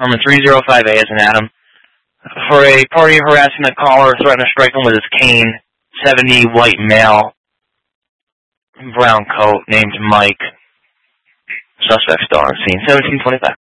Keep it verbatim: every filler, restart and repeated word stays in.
Number three zero five A is an Adam. For a party harassing a caller, threatening to strike him with his cane. seventy, white male, brown coat, named Mike. Suspect star on scene, seventeen twenty-five.